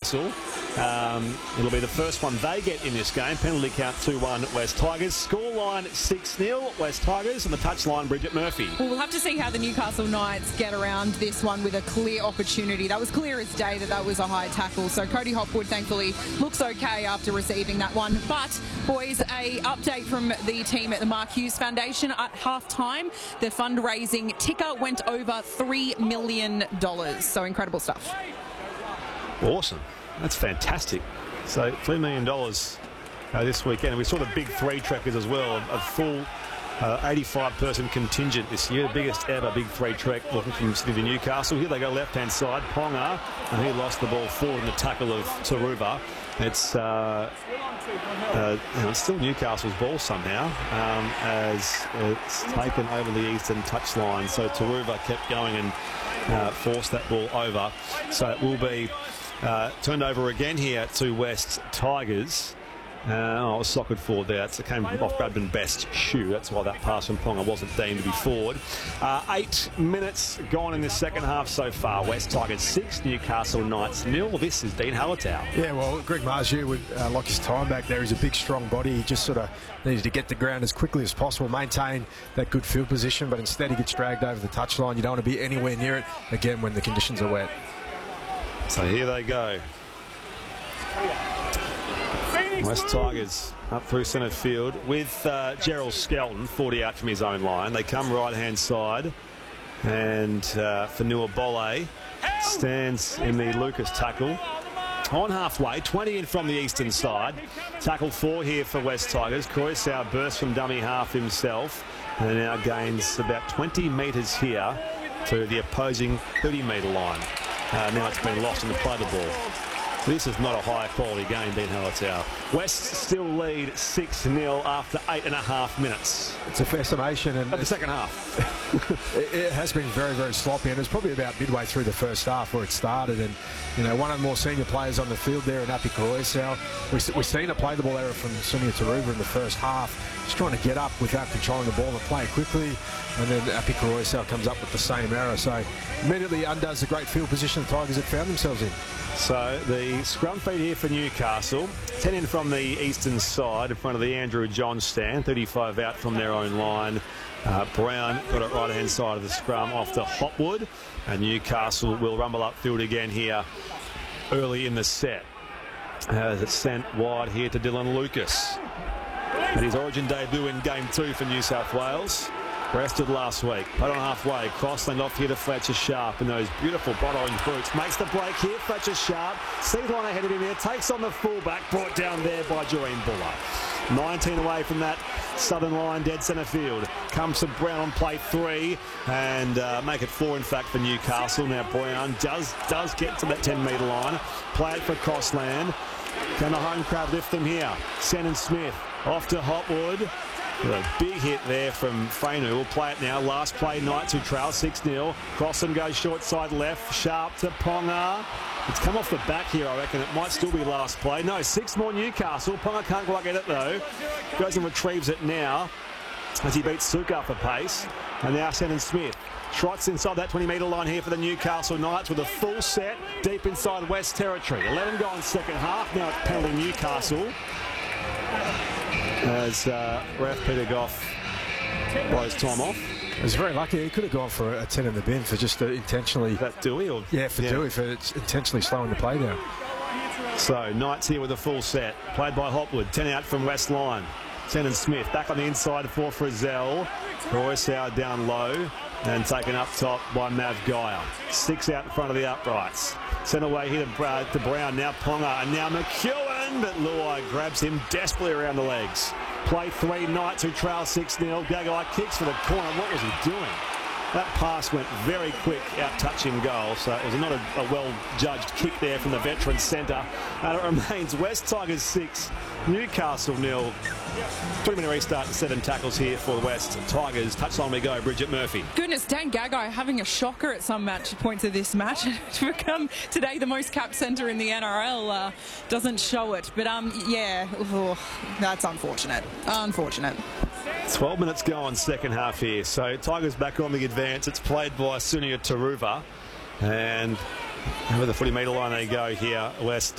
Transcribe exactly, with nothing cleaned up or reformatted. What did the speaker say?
Um, it'll be the first one they get in this game. Penalty count two one West Tigers. Scoreline six nil West Tigers, and the touchline Bridget Murphy. Well, we'll have to see how the Newcastle Knights get around this one with a clear opportunity. That was clear as day that that was a high tackle. So Cody Hopwood thankfully looks okay after receiving that one. But boys, a update from the team at the Mark Hughes Foundation at half-time. The fundraising ticker went over three million dollars. So incredible stuff. Awesome. That's fantastic. So three million dollars uh, this weekend. And we saw the big three trekkers as well. A full uh, eighty-five person contingent this year. The biggest ever big three trek looking from Sydney to Newcastle. Here they go left-hand side. Ponga. And he lost the ball forward in the tackle of Taruva. It's, uh, uh, you know, it's still Newcastle's ball somehow um, as it's taken over the eastern touchline. So Taruva kept going and uh, forced that ball over. So it will be Uh, turned over again here to West Tigers. Uh, oh, socket forward there. It came off Bradman Best's shoe. That's why that pass from Ponga wasn't deemed to be forward. Uh, eight minutes gone in the second half so far. West Tigers six, Newcastle Knights nil. This is Dean Hallertau. Yeah, well, Greg Marju would uh, like his time back there. He's a big, strong body. He just sort of needed to get the ground as quickly as possible, maintain that good field position, but instead he gets dragged over the touchline. You don't want to be anywhere near it, again, when the conditions are wet. So here they go. West Tigers up through centre field with uh, Gerald Skelton, forty out from his own line. They come right-hand side, and uh, Fanua Bolle stands in the Lucas tackle. On halfway, twenty in from the eastern side. Tackle four here for West Tigers. Croissau bursts from dummy half himself, and now gains about twenty metres here to the opposing thirty metre line. Uh, now it's been lost in the play of the ball. This is not a high quality game, Dean Hallertau. West still lead six nil after eight and a half minutes. It's a fair summation. And At the second half. it, it has been very, very sloppy, and it's probably about midway through the first half where it started. And, you know, one of the more senior players on the field there in Api Croissau. We, we've seen a play the ball error from Sunia Taruva in the first half. Just trying to get up without controlling the ball and play it quickly. And then Api Croissau comes up with the same error. So immediately undoes the great field position the Tigers had found themselves in. So the scrum feed here for Newcastle. ten in from the eastern side in front of the Andrew John stand. thirty-five out from their own line. Uh, Brown got it right hand side of the scrum off to Hopwood. And Newcastle will rumble upfield again here early in the set. As it's sent wide here to Dylan Lucas. And his origin debut in game two for New South Wales. Rested last week. Put on halfway. Crossland off here to Fletcher Sharp in those beautiful bright orange boots. Makes the break here. Fletcher Sharp. Sees one ahead of him here. Takes on the fullback. Brought down there by Joreen Buller. nineteen away from that southern line, dead centre field. Comes to Brown on play three. And uh, make it four, in fact, for Newcastle. Now Brown does, does get to that ten metre line. Play it for Crossland. Can the home crowd lift them here? Shannon Smith off to Hopwood. A big hit there from Fainu. We'll play it now. Last play, Knights who trail six nil. Crossland goes short side left. Sharp to Ponga. It's come off the back here, I reckon. It might still be last play. No, six more Newcastle. Ponga can't quite get it, though. Goes and retrieves it now as he beats Suka for pace. And now Shannon Smith trots inside that twenty metre line here for the Newcastle Knights with a full set deep inside West Territory. eleven gone second half. Now it's penalty Newcastle. As uh, Ralph Peter Goff blows time off. He was very lucky. He could have gone for a ten in the bin for just uh, intentionally... That Dewey? Or, yeah, for yeah. Dewey, for intentionally slowing the play down. So, Knights here with a full set. Played by Hopwood. ten out from West Line. Shannon Smith back on the inside for Frizzell. Croissau down low. And taken up top by Mav Geyer. Six out in front of the uprights. Sent away here to, uh, to Brown. Now Ponga. And now McEwen. But Luai grabs him desperately around the legs. Play three, Knights who trail six nil. Gagai kicks for the corner. What was he doing? That pass went very quick, out touching goal. So it was not a, a well-judged kick there from the veteran centre. And it remains West Tigers six, Newcastle nil. twenty-minute restart and seven tackles here for the West Tigers. Touchline we go, Bridget Murphy. Goodness, Dan Gagai having a shocker at some match points of this match. To become today the most capped centre in the N R L uh, doesn't show it. But um, yeah, oh, that's unfortunate. Unfortunate. twelve minutes go on second half here. So Tigers back on the advance. It's played by Sunia Taruva. And over the forty metre line they go here, West